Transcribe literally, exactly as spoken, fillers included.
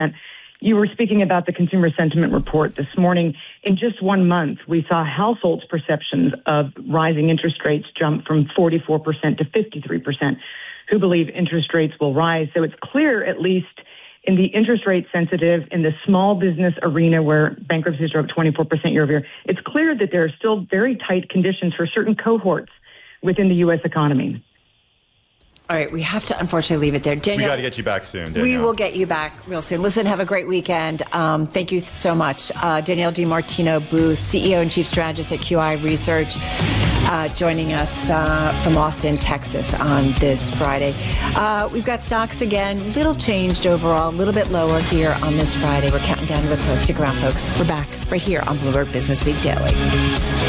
You were speaking about the consumer sentiment report this morning. In just one month, we saw households' perceptions of rising interest rates jump from forty-four percent to fifty-three percent who believe interest rates will rise. So it's clear, at least in the interest rate sensitive, in the small business arena where bankruptcies are up twenty-four percent year over year, it's clear that there are still very tight conditions for certain cohorts within the U S economy. All right, we have to unfortunately leave it there. Danielle, we got to get you back soon, Danielle. We will get you back real soon. Listen, have a great weekend. Um, thank you so much. Uh, Danielle DiMartino Booth, C E O and Chief Strategist at Q I Research, uh, joining us uh, from Austin, Texas on this Friday. Uh, we've got stocks again, little changed overall, a little bit lower here on this Friday. We're counting down to the close. Stick around, folks. We're back right here on Bloomberg Business Week Daily.